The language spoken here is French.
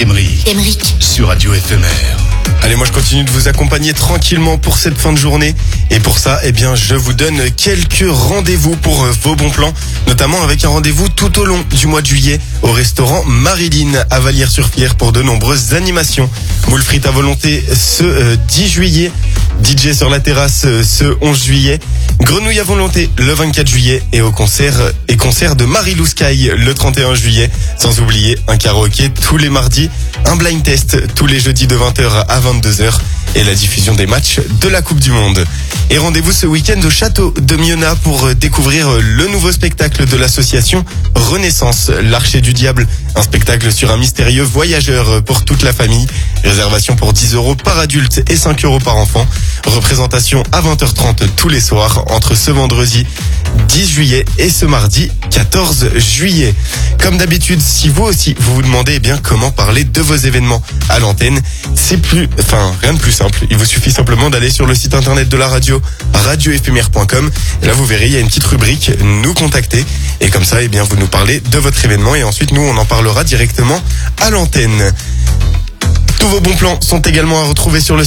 Émeric sur Radio FMR. Allez, moi je continue de vous accompagner tranquillement pour cette fin de journée. Et pour ça, je vous donne quelques rendez-vous pour vos bons plans, notamment avec un rendez-vous tout au long du mois de juillet au restaurant Marilyn à Vallières-sur-Fière pour de nombreuses animations. Moules frites à volonté ce 10 juillet, DJ sur la terrasse ce 11 juillet, grenouilles à volonté le 24 juillet et concert de Marilou Sky le 31 juillet. Sans oublier un karaoké tous les mardis, un blind test tous les jeudis de 20h à 22h et la diffusion des matchs de la Coupe du Monde. Et rendez-vous ce week-end au château de Miona pour découvrir le nouveau spectacle de l'association Renaissance, l'Archer du Diable. Un spectacle sur un mystérieux voyageur pour toute la famille. Réservation pour 10 € par adulte et 5 € par enfant. Représentation à 20h30 tous les soirs entre ce vendredi 10 juillet et ce mardi 14 juillet. Comme d'habitude, si vous aussi vous vous demandez comment parler de vos événements à l'antenne, rien de plus simple. Il vous suffit simplement d'aller sur le site internet de la radio, radiofmr.com. Et là, vous verrez, il y a une petite rubrique nous contacter. Et comme ça, vous nous parlez de votre événement et ensuite nous, on en parlera directement à l'antenne. Tous vos bons plans sont également à retrouver sur le